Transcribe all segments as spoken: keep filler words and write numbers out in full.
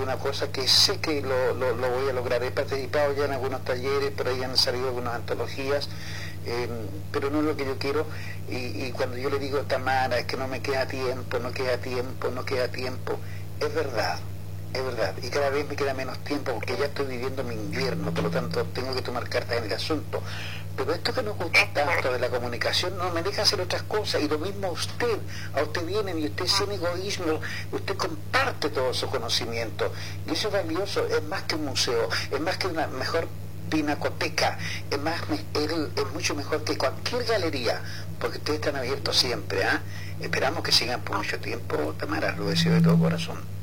una cosa que sé que lo, lo, lo voy a lograr. He participado ya en algunos talleres, por ahí han salido algunas antologías, eh, pero no es lo que yo quiero. Y, y cuando yo le digo a Tamara, es que no me queda tiempo, no queda tiempo, no queda tiempo, es verdad. Es verdad, y cada vez me queda menos tiempo porque ya estoy viviendo mi invierno, por lo tanto tengo que tomar cartas en el asunto. Pero esto que nos gusta tanto de la comunicación no me deja hacer otras cosas, y lo mismo a usted, a usted viene y usted sin egoísmo, usted comparte todo su conocimiento, y eso es valioso, es más que un museo, es más que una mejor pinacoteca, es, más, es, es mucho mejor que cualquier galería, porque ustedes están abiertos siempre, ¿eh? Esperamos que sigan por mucho tiempo, Tamara, lo deseo de todo corazón.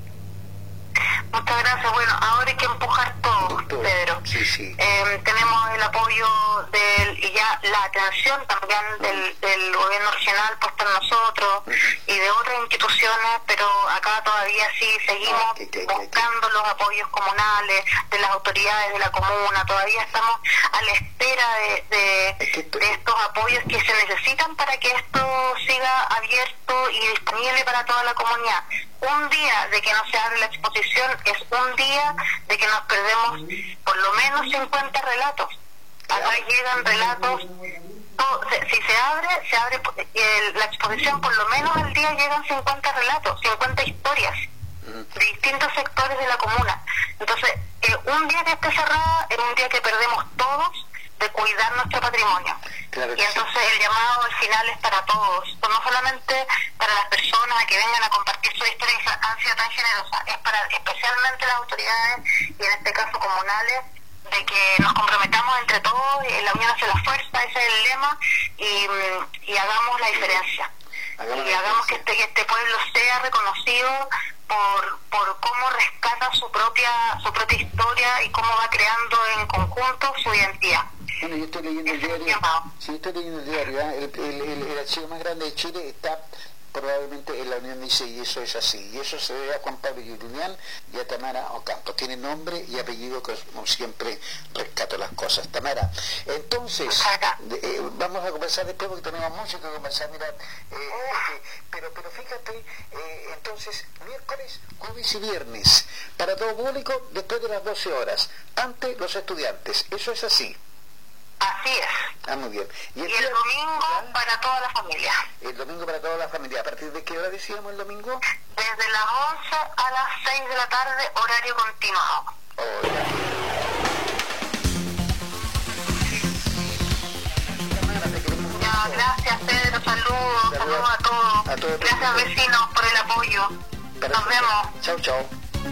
Muchas gracias. Bueno, ahora hay que empujar todo, Doctor, Pedro. Sí, sí. Eh, tenemos el apoyo del, y ya la atención también del, del gobierno regional puesto en nosotros y de otras instituciones, pero acá todavía sí seguimos Ah, que, que, buscando que, los apoyos comunales, de las autoridades de la comuna. Todavía estamos a la espera de, de, es que esto, de estos apoyos que se necesitan para que esto siga abierto y disponible para toda la comunidad. Un día de que no se abre la exposición es un día de que nos perdemos por lo menos cincuenta relatos. Acá llegan relatos, todo, si se abre, se abre eh, la exposición, por lo menos al día llegan cincuenta relatos, cincuenta historias de distintos sectores de la comuna. Entonces, eh, un día que esté cerrada es un día que perdemos todos de cuidar nuestro patrimonio. Claro, y entonces sí. El llamado al final es para todos, no solamente para las personas a que vengan a compartir su historia y han sido tan generosas, es para especialmente las autoridades y en este caso comunales, de que nos comprometamos entre todos, y la unión hace la fuerza, ese es el lema, y, y hagamos la diferencia. Hagamos y hagamos que este, que este pueblo sea reconocido por, por cómo rescata su propia, su propia historia y cómo va creando en conjunto su identidad. Bueno, yo estoy leyendo el diario, sí, estoy leyendo el diario, ¿eh? el, el, el, el archivo más grande de Chile está probablemente en la Unión, dice, y eso es así, y eso se debe a Juan Pablo Yuluñán y a Tamara Ocampo, tiene nombre y apellido, que como siempre rescato las cosas. Tamara, entonces, de, eh, vamos a conversar después porque tenemos mucho que conversar, mira, eh, eh, pero, pero fíjate, eh, entonces, miércoles, jueves y viernes, para todo público, después de las doce horas, antes los estudiantes, eso es así. Así es. Ah, muy bien. Y el, y el domingo ¿ya? Para toda la familia. El domingo para toda la familia. ¿A partir de qué hora decíamos el domingo? Desde las once a las seis de la tarde, horario continuado. Oh, ya. Ya, gracias Pedro, saludos, saludos a todos. A todos. Gracias vecinos por el apoyo. Para Nos vemos. Chao, chao.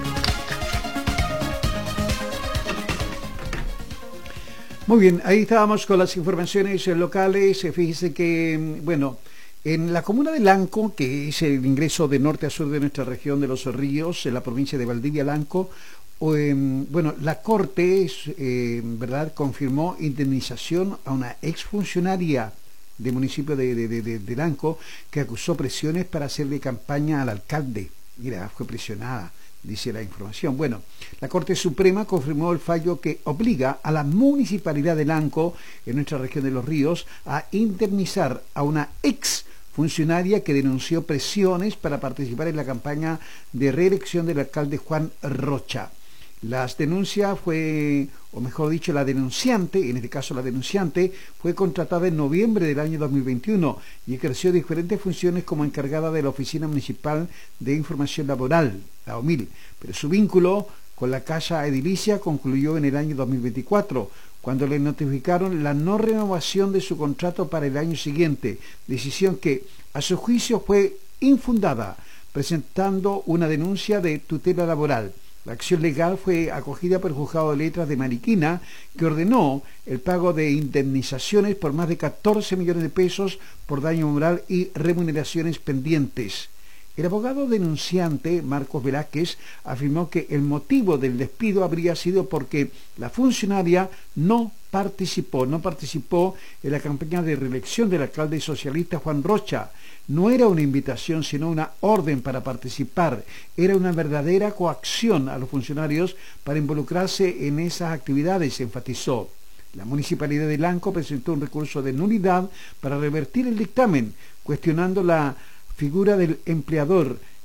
Muy bien, ahí estábamos con las informaciones locales. Fíjese que, bueno, en la comuna de Lanco, que es el ingreso de norte a sur de nuestra región de Los Ríos, en la provincia de Valdivia, Lanco, eh, bueno, la Corte, eh, ¿verdad?, confirmó indemnización a una exfuncionaria del municipio de, de, de, de, de Lanco, que acusó presiones para hacerle campaña al alcalde. Mira, fue presionada, dice la información. Bueno, la Corte Suprema confirmó el fallo que obliga a la Municipalidad de Lanco, en nuestra región de Los Ríos, a indemnizar a una ex funcionaria que denunció presiones para participar en la campaña de reelección del alcalde Juan Rocha. Las denuncias fue, o mejor dicho, la denunciante, en este caso la denunciante, fue contratada en noviembre del año dos mil veintiuno y ejerció diferentes funciones como encargada de la Oficina Municipal de Información Laboral, la O M I L, pero su vínculo con la Casa Edilicia concluyó en el año dos mil veinticuatro, cuando le notificaron la no renovación de su contrato para el año siguiente, decisión que, a su juicio, fue infundada, presentando una denuncia de tutela laboral. La acción legal fue acogida por el Juzgado de Letras de Mariquina, que ordenó el pago de indemnizaciones por más de catorce millones de pesos por daño moral y remuneraciones pendientes. El abogado denunciante, Marcos Velázquez, afirmó que el motivo del despido habría sido porque la funcionaria no participó, no participó en la campaña de reelección del alcalde socialista Juan Rocha. No era una invitación, sino una orden para participar. Era una verdadera coacción a los funcionarios para involucrarse en esas actividades, enfatizó. La Municipalidad de Lanco presentó un recurso de nulidad para revertir el dictamen, cuestionando la figura del empleador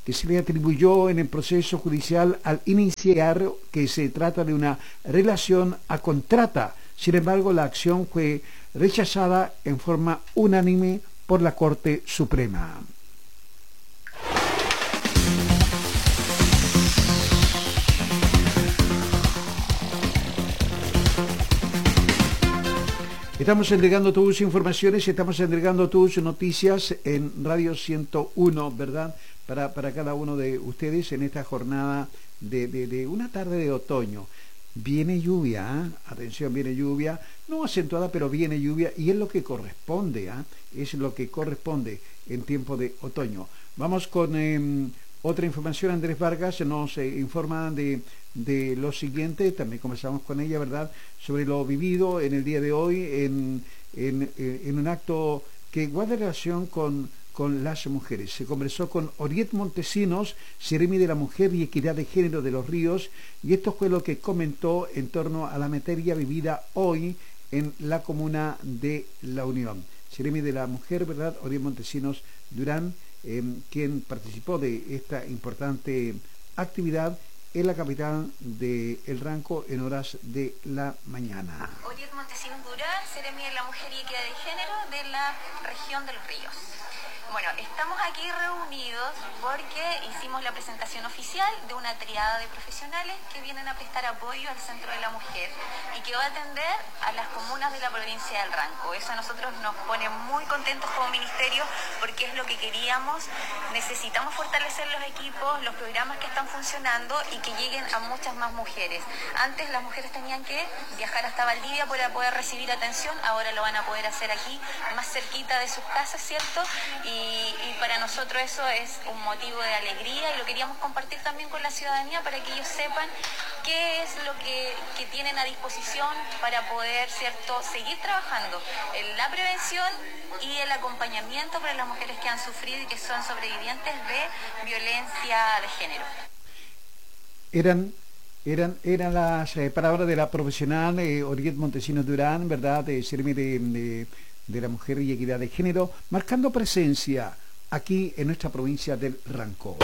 que se le atribuyó en el proceso judicial al iniciar que se trata de una relación a contrata. Sin embargo, la acción fue rechazada en forma unánime por la Corte Suprema. Estamos entregando tus informaciones, estamos entregando tus noticias en Radio ciento uno, ¿verdad? Para, para cada uno de ustedes en esta jornada de, de, de una tarde de otoño. Viene lluvia, ¿eh? Atención, viene lluvia, no acentuada, pero viene lluvia y es lo que corresponde, ¿eh? Es lo que corresponde en tiempo de otoño. Vamos con eh, otra información. Andrés Vargas nos eh, informa de, de lo siguiente, también conversamos con ella, ¿verdad?, sobre lo vivido en el día de hoy en, en, en un acto que guarda relación con, con las mujeres. Se conversó con Oriet Montesinos, Seremi de la Mujer y Equidad de Género de Los Ríos, y esto fue lo que comentó en torno a la materia vivida hoy en la comuna de La Unión. Seremi de la Mujer, ¿verdad?, Oriet Montesinos Durán, eh, quien participó de esta importante actividad en la capital de El Ranco en horas de la mañana. Oriet Montesinos Durán, Seremi de la Mujer y Equidad de Género de la región de Los Ríos. Bueno, estamos aquí reunidos porque hicimos la presentación oficial de una triada de profesionales que vienen a prestar apoyo al Centro de la Mujer y que va a atender a las comunas de la provincia del Ranco. Eso a nosotros nos pone muy contentos como ministerio porque es lo que queríamos. Necesitamos fortalecer los equipos, los programas que están funcionando y que lleguen a muchas más mujeres. Antes las mujeres tenían que viajar hasta Valdivia para poder recibir atención, ahora lo van a poder hacer aquí, más cerquita de sus casas, ¿cierto? Y Y, y para nosotros eso es un motivo de alegría y lo queríamos compartir también con la ciudadanía para que ellos sepan qué es lo que, que tienen a disposición para poder, ¿cierto?, seguir trabajando en la prevención y el acompañamiento para las mujeres que han sufrido y que son sobrevivientes de violencia de género. Eran Eran, eran las eh, palabras de la profesional eh, Oriet Montesinos Durán, ¿verdad?, de Seremi de, de, de la Mujer y Equidad de Género, marcando presencia aquí en nuestra provincia del Ranco.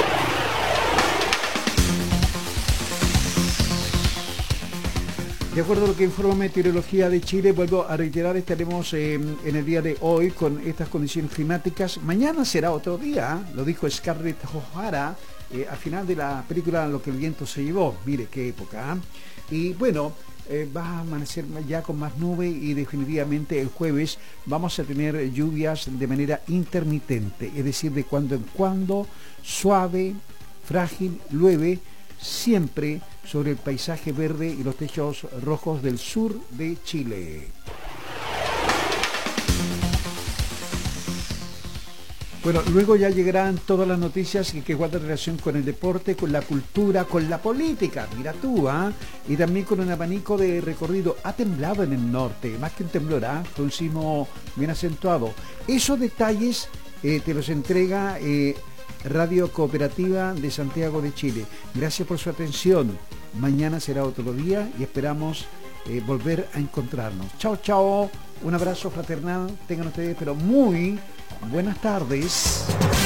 De acuerdo a lo que informa Meteorología de Chile, vuelvo a reiterar, estaremos eh, en el día de hoy con estas condiciones climáticas. Mañana será otro día, lo dijo Scarlett O'Hara eh, al final de la película Lo que el viento se llevó. Mire qué época, ¿eh? Y bueno, eh, va a amanecer ya con más nube y definitivamente el jueves vamos a tener lluvias de manera intermitente, es decir, de cuando en cuando, suave, frágil, llueve, siempre sobre el paisaje verde y los techos rojos del sur de Chile. Bueno, luego ya llegarán todas las noticias que, que guardan relación con el deporte, con la cultura, con la política, mira tú, ¿ah? ¿eh? Y también con un abanico de recorrido. Ha temblado en el norte, más que un temblor, ¿ah? ¿eh? Fue un sismo bien acentuado. Esos detalles eh, te los entrega eh, Radio Cooperativa de Santiago de Chile. Gracias por su atención. Mañana será otro día y esperamos eh, volver a encontrarnos. Chao, chao. Un abrazo fraternal. Tengan ustedes, pero muy buenas tardes.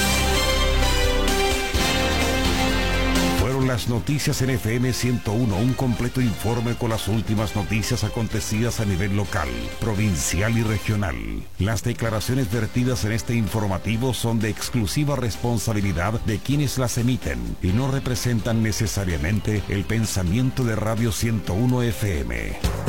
Fueron las noticias en F M ciento uno, un completo informe con las últimas noticias acontecidas a nivel local, provincial y regional. Las declaraciones vertidas en este informativo son de exclusiva responsabilidad de quienes las emiten y no representan necesariamente el pensamiento de Radio ciento uno F M.